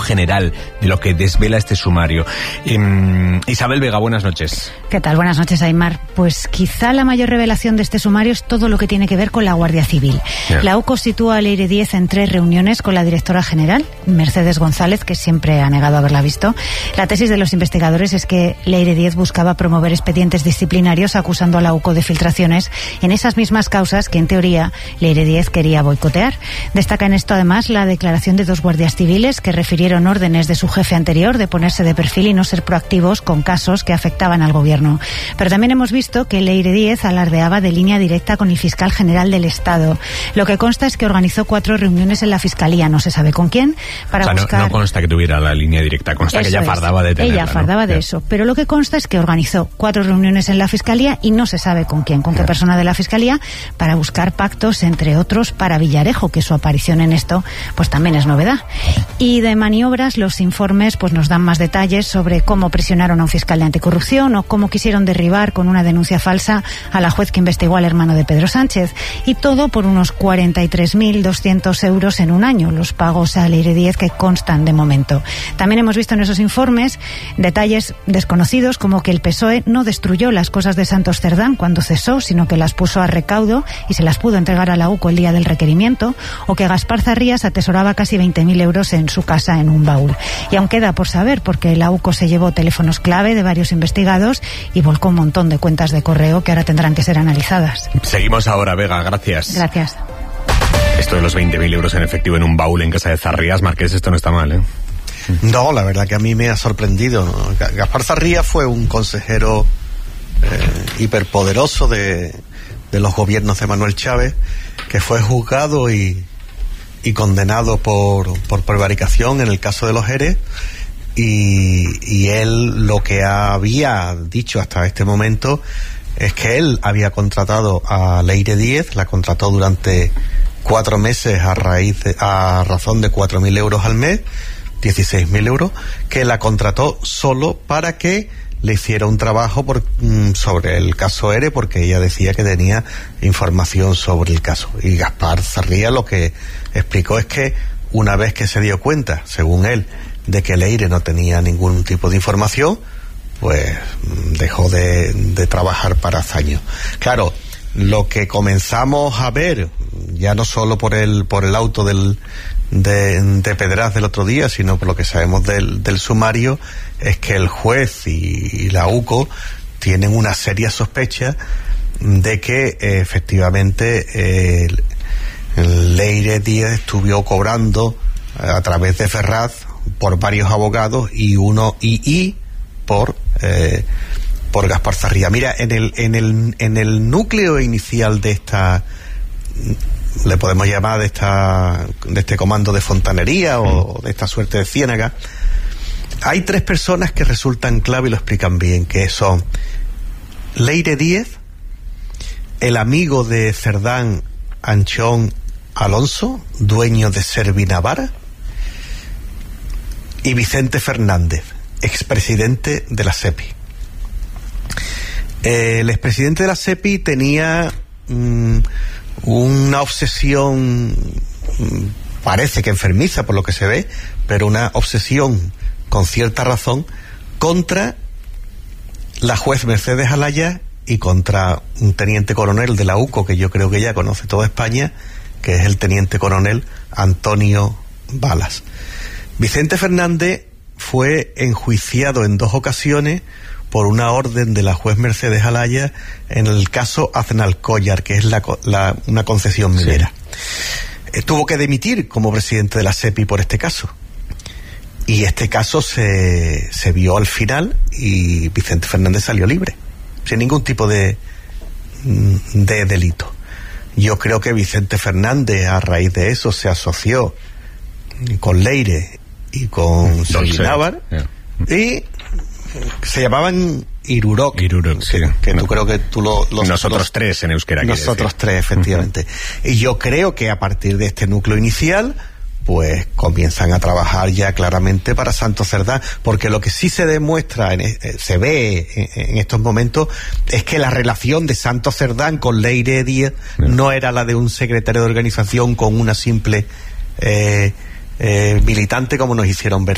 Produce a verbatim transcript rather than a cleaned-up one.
general de lo que desvela este sumario. Eh, Isabel Vega, buenas noches. ¿Qué tal? Buenas noches, Aimar. Pues quizá la mayor revelación de este sumario es todo lo que tiene que ver con la Guardia Civil. Yeah. La U C O sitúa a Leire Díez en tres reuniones con la directora general, Mercedes González, que siempre ha negado haberla visto. La tesis de los investigadores es que Leire Díez buscaba promover expedientes disciplinarios acusando a la U C O de filtraciones en esas mismas causas que, en teoría, Leire Díez quería boicotear. Destaca en esto, además, la declaración de dos guardias civiles que refirieron órdenes de su jefe anterior de ponerse de perfil y no ser proactivos con casos que afectaban al gobierno. Pero también hemos visto que Leire Díez alardeaba de línea directa con el fiscal general del Estado. Lo que consta es que organizó cuatro reuniones en la Fiscalía, no se sabe con quién, para o sea, buscar... No, no consta que tuviera la línea directa, consta eso que ella fardaba de tenerla. Ella fardaba, ¿no?, de yeah. eso. Pero lo que consta es que organizó cuatro reuniones en la Fiscalía y no se sabe con quién, con yeah. qué persona de la Fiscalía, para buscar pactos, entre otros, para Villarejo, que su aparición en esto pues también es novedad. Y de maniobras, los informes pues nos dan más detalles sobre cómo presionaron a un fiscal de anticorrupción o cómo quisieron derribar con una denuncia falsa a la juez que investigó al hermano de Pedro Sánchez. Y todo por unos cuarenta y tres mil doscientos euros en un año, los pagos a Leire Díez que constan de momento. También hemos visto en esos informes detalles desconocidos, como que el P S O E no destruyó las cosas de Santos Cerdán cuando cesó, sino que las puso a recaudo y se las pudo entregar a la U C O el día del requerimiento, o que Gaspar Zarrías atesoraba casi veinte mil euros en su casa en un baúl. Y aún queda por saber, porque la U C O se llevó teléfonos clave de varios investigados y volcó un montón de cuentas de correo que ahora tendrán que ser analizadas. Seguimos ahora, Vega, gracias. Gracias. Esto de los veinte mil euros en efectivo en un baúl en casa de Zarrías, Marqués, esto no está mal, ¿eh? No, la verdad que a mí me ha sorprendido, ¿no? Gaspar Zarrías fue un consejero eh, hiperpoderoso de, de los gobiernos de Manuel Chávez, que fue juzgado y, y condenado por, por prevaricación en el caso de los ERE, y, y él lo que había dicho hasta este momento es que él había contratado a Leire Díez, la contrató durante cuatro meses a raíz de, a razón de cuatro mil euros al mes, dieciséis mil euros, que la contrató solo para que le hiciera un trabajo por, mm, sobre el caso ERE, porque ella decía que tenía información sobre el caso. Y Gaspar Zarrías lo que explicó es que una vez que se dio cuenta, según él, de que Leire no tenía ningún tipo de información, pues dejó de, de trabajar para Azaño. Claro, lo que comenzamos a ver, ya no solo por el por el auto del de, de Pedraz del otro día, sino por lo que sabemos del, del sumario, es que el juez y, y la U C O tienen una seria sospecha de que eh, efectivamente eh, Leire Díez estuvo cobrando eh, a través de Ferraz por varios abogados y uno y, y por eh, por Gaspar Zarrías. Mira, en el en el en el núcleo inicial de esta, le podemos llamar de esta de este comando de fontanería o de esta suerte de ciénaga, hay tres personas que resultan clave y lo explican bien, que son Leire Díez, el amigo de Cerdán, Anchón Alonso, dueño de Servinavara, y Vicente Fernández, expresidente de la SEPI. El expresidente de la SEPI tenía mmm, una obsesión, parece que enfermiza por lo que se ve, pero una obsesión con cierta razón contra la juez Mercedes Alaya y contra un teniente coronel de la U C O que yo creo que ya conoce toda España, que es el teniente coronel Antonio Balas. Vicente Fernández fue enjuiciado en dos ocasiones por una orden de la juez Mercedes Alaya en el caso Aznalcóllar, que es la, la, una concesión minera. Sí. Eh, tuvo que dimitir como presidente de la SEPI por este caso. Y este caso se, se vio al final y Vicente Fernández salió libre, sin ningún tipo de, de delito. Yo creo que Vicente Fernández, a raíz de eso, se asoció con Leire y con Servinavara, yeah. y se llamaban Irurok, Irurok sí. que, que no. tú creo que tú lo... Los, nosotros los, tres en euskera. Nosotros tres, efectivamente. Uh-huh. Y yo creo que a partir de este núcleo inicial, pues comienzan a trabajar ya claramente para Santos Cerdán, porque lo que sí se demuestra, en, eh, se ve en, en estos momentos, es que la relación de Santos Cerdán con Leire Díez no. no era la de un secretario de organización con una simple eh, eh, militante, como nos hicieron ver